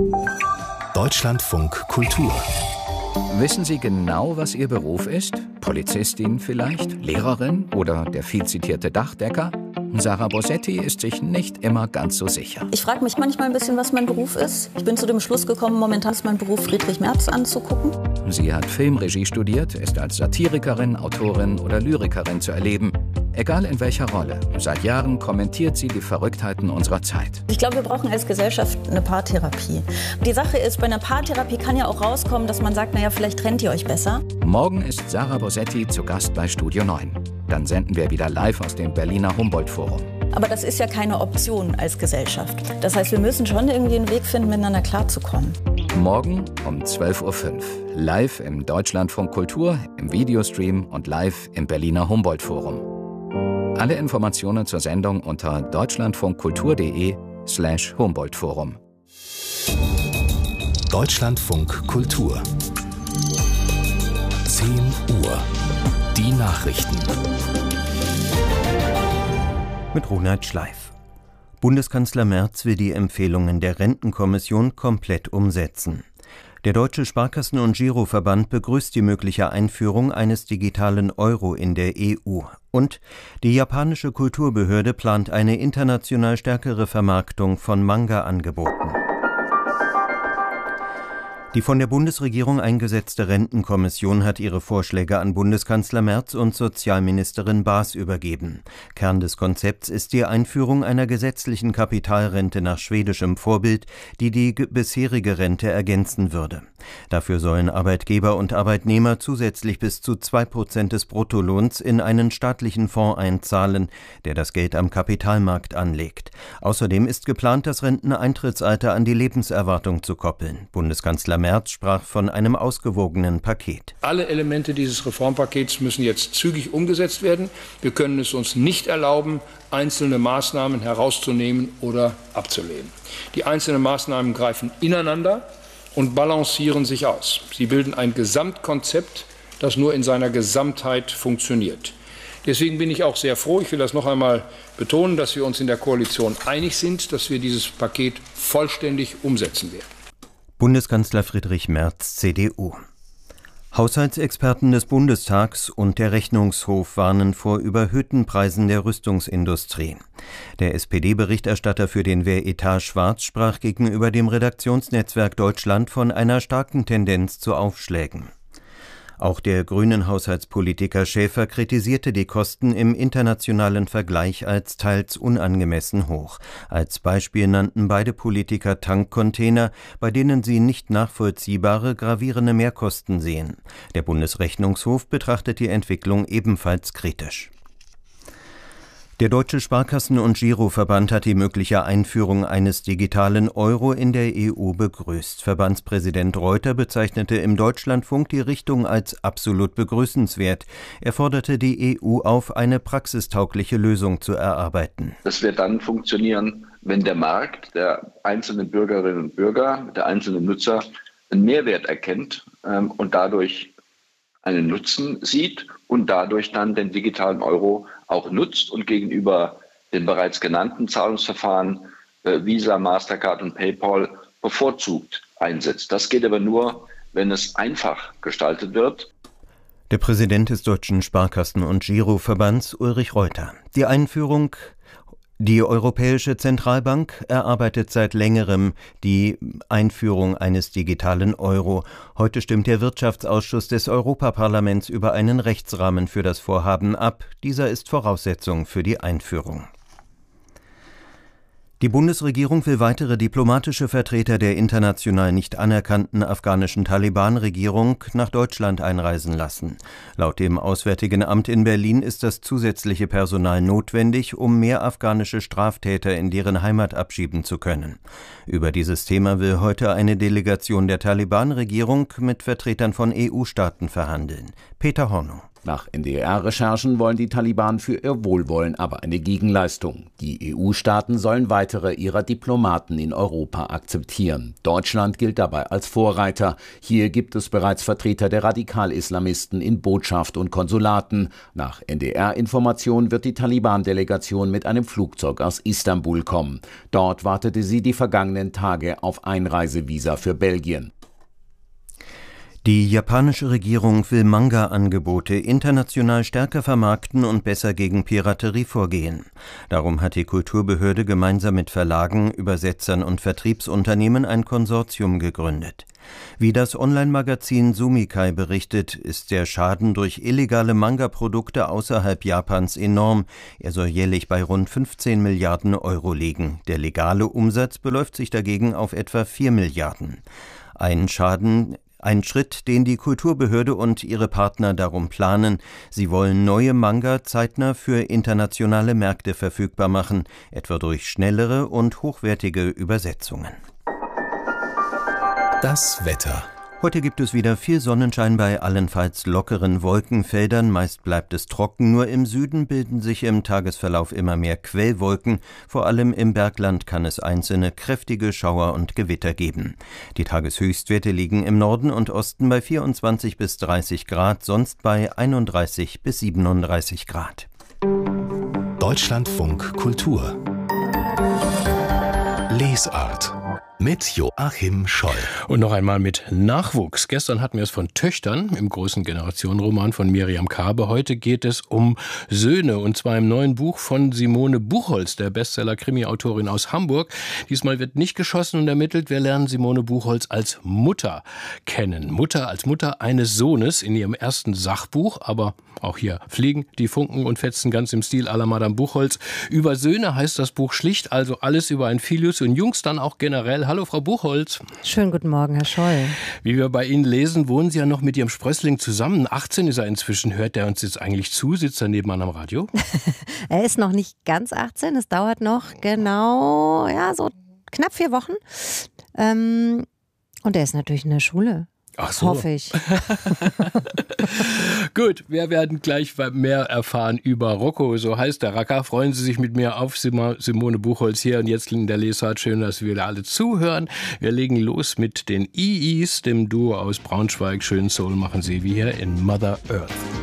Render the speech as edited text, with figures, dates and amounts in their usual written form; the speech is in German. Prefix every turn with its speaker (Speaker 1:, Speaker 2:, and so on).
Speaker 1: Deutschlandfunk Kultur.
Speaker 2: Wissen Sie genau, was Ihr Beruf ist? Polizistin vielleicht? Lehrerin oder der viel zitierte Dachdecker? Sarah Bosetti ist sich nicht immer ganz so sicher.
Speaker 3: Ich frage mich manchmal ein bisschen, was mein Beruf ist. Ich bin zu dem Schluss gekommen, momentan ist mein Beruf, Friedrich Merz anzugucken.
Speaker 2: Sie hat Filmregie studiert, ist als Satirikerin, Autorin oder Lyrikerin zu erleben. Egal in welcher Rolle. Seit Jahren kommentiert sie die Verrücktheiten unserer Zeit.
Speaker 3: Ich glaube, wir brauchen als Gesellschaft eine Paartherapie. Die Sache ist, bei einer Paartherapie kann ja auch rauskommen, dass man sagt, naja, vielleicht trennt ihr euch besser.
Speaker 2: Morgen ist Sarah Bosetti zu Gast bei Studio 9. Dann senden wir wieder live aus dem Berliner Humboldt-Forum.
Speaker 3: Aber das ist ja keine Option als Gesellschaft. Das heißt, wir müssen schon irgendwie einen Weg finden, miteinander klarzukommen.
Speaker 2: Morgen um 12.05 Uhr. Live im Deutschlandfunk Kultur, im Videostream und live im Berliner Humboldt-Forum. Alle Informationen zur Sendung unter deutschlandfunkkultur.de/Humboldt-Forum.
Speaker 1: Deutschlandfunk Kultur. 10 Uhr. Die Nachrichten.
Speaker 4: Mit Ronald Schleif. Bundeskanzler Merz will die Empfehlungen der Rentenkommission komplett umsetzen. Der Deutsche Sparkassen- und Giroverband begrüßt die mögliche Einführung eines digitalen Euro in der EU. Und die japanische Kulturbehörde plant eine international stärkere Vermarktung von Manga-Angeboten. Die von der Bundesregierung eingesetzte Rentenkommission hat ihre Vorschläge an Bundeskanzler Merz und Sozialministerin Baas übergeben. Kern des Konzepts ist die Einführung einer gesetzlichen Kapitalrente nach schwedischem Vorbild, die die bisherige Rente ergänzen würde. Dafür sollen Arbeitgeber und Arbeitnehmer zusätzlich bis zu 2% des Bruttolohns in einen staatlichen Fonds einzahlen, der das Geld am Kapitalmarkt anlegt. Außerdem ist geplant, das Renteneintrittsalter an die Lebenserwartung zu koppeln. Bundeskanzler Merz sprach von einem ausgewogenen Paket.
Speaker 5: Alle Elemente dieses Reformpakets müssen jetzt zügig umgesetzt werden. Wir können es uns nicht erlauben, einzelne Maßnahmen herauszunehmen oder abzulehnen. Die einzelnen Maßnahmen greifen ineinander und balancieren sich aus. Sie bilden ein Gesamtkonzept, das nur in seiner Gesamtheit funktioniert. Deswegen bin ich auch sehr froh, ich will das noch einmal betonen, dass wir uns in der Koalition einig sind, dass wir dieses Paket vollständig umsetzen werden.
Speaker 4: Bundeskanzler Friedrich Merz, CDU. Haushaltsexperten des Bundestags und der Rechnungshof warnen vor überhöhten Preisen der Rüstungsindustrie. Der SPD-Berichterstatter für den Wehretat Schwarz sprach gegenüber dem Redaktionsnetzwerk Deutschland von einer starken Tendenz zu Aufschlägen. Auch der grünen Haushaltspolitiker Schäfer kritisierte die Kosten im internationalen Vergleich als teils unangemessen hoch. Als Beispiel nannten beide Politiker Tankcontainer, bei denen sie nicht nachvollziehbare, gravierende Mehrkosten sehen. Der Bundesrechnungshof betrachtet die Entwicklung ebenfalls kritisch. Der Deutsche Sparkassen- und Giroverband hat die mögliche Einführung eines digitalen Euro in der EU begrüßt. Verbandspräsident Reuter bezeichnete im Deutschlandfunk die Richtung als absolut begrüßenswert. Er forderte die EU auf, eine praxistaugliche Lösung zu erarbeiten.
Speaker 6: Das wird dann funktionieren, wenn der Markt, der einzelnen Bürgerinnen und Bürger, der einzelnen Nutzer einen Mehrwert erkennt und dadurch einen Nutzen sieht und dadurch dann den digitalen Euro auch nutzt und gegenüber den bereits genannten Zahlungsverfahren Visa, Mastercard und PayPal bevorzugt einsetzt. Das geht aber nur, wenn es einfach gestaltet wird.
Speaker 4: Der Präsident des Deutschen Sparkassen- und Giroverbands, Ulrich Reuter. Die Europäische Zentralbank erarbeitet seit längerem die Einführung eines digitalen Euro. Heute stimmt der Wirtschaftsausschuss des Europaparlaments über einen Rechtsrahmen für das Vorhaben ab. Dieser ist Voraussetzung für die Einführung. Die Bundesregierung will weitere diplomatische Vertreter der international nicht anerkannten afghanischen Taliban-Regierung nach Deutschland einreisen lassen. Laut dem Auswärtigen Amt in Berlin ist das zusätzliche Personal notwendig, um mehr afghanische Straftäter in deren Heimat abschieben zu können. Über dieses Thema will heute eine Delegation der Taliban-Regierung mit Vertretern von EU-Staaten verhandeln. Peter Hornung.
Speaker 7: Nach NDR-Recherchen wollen die Taliban für ihr Wohlwollen aber eine Gegenleistung. Die EU-Staaten sollen weitere ihrer Diplomaten in Europa akzeptieren. Deutschland gilt dabei als Vorreiter. Hier gibt es bereits Vertreter der Radikal-Islamisten in Botschaft und Konsulaten. Nach NDR-Informationen wird die Taliban-Delegation mit einem Flugzeug aus Istanbul kommen. Dort wartete sie die vergangenen Tage auf Einreisevisa für Belgien.
Speaker 4: Die japanische Regierung will Manga-Angebote international stärker vermarkten und besser gegen Piraterie vorgehen. Darum hat die Kulturbehörde gemeinsam mit Verlagen, Übersetzern und Vertriebsunternehmen ein Konsortium gegründet. Wie das Online-Magazin Sumikai berichtet, ist der Schaden durch illegale Manga-Produkte außerhalb Japans enorm. Er soll jährlich bei rund 15 Milliarden Euro liegen. Der legale Umsatz beläuft sich dagegen auf etwa 4 Milliarden. Ein Schritt, den die Kulturbehörde und ihre Partner darum planen. Sie wollen neue Manga zeitnah für internationale Märkte verfügbar machen, etwa durch schnellere und hochwertige Übersetzungen.
Speaker 1: Das Wetter.
Speaker 4: Heute gibt es wieder viel Sonnenschein bei allenfalls lockeren Wolkenfeldern. Meist bleibt es trocken, nur im Süden bilden sich im Tagesverlauf immer mehr Quellwolken. Vor allem im Bergland kann es einzelne kräftige Schauer und Gewitter geben. Die Tageshöchstwerte liegen im Norden und Osten bei 24 bis 30 Grad, sonst bei 31 bis 37 Grad.
Speaker 1: Deutschlandfunk Kultur. Lesart. Mit Joachim Scholl.
Speaker 8: Und noch einmal mit Nachwuchs. Gestern hatten wir es von Töchtern im großen Generationenroman von Miriam Karbe. Heute geht es um Söhne, und zwar im neuen Buch von Simone Buchholz, der Bestseller-Krimi-Autorin aus Hamburg. Diesmal wird nicht geschossen und ermittelt. Wir lernen Simone Buchholz als Mutter kennen. Als Mutter eines Sohnes in ihrem ersten Sachbuch. Aber auch hier fliegen die Funken und Fetzen ganz im Stil à la Madame Buchholz. Über Söhne heißt das Buch schlicht, also alles über ein Filius und Jungs dann auch generell. Hallo Frau Buchholz.
Speaker 9: Schönen guten Morgen, Herr Scholl.
Speaker 8: Wie wir bei Ihnen lesen, wohnen Sie ja noch mit Ihrem Sprössling zusammen. 18 ist er inzwischen. Hört der uns jetzt eigentlich zu? Sitzt er nebenan am Radio?
Speaker 9: Er ist noch nicht ganz 18. Es dauert noch genau, so knapp 4 Wochen. Und er ist natürlich in der Schule.
Speaker 8: Ach so.
Speaker 9: Hoffe ich.
Speaker 8: Gut, wir werden gleich mehr erfahren über Rocco, so heißt der Racker. Freuen Sie sich mit mir auf Simone Buchholz hier und jetzt in der Lesart. Schön, dass wir alle zuhören. Wir legen los mit den EEs, dem Duo aus Braunschweig. Schönen Soul machen sie wie hier in Mother Earth.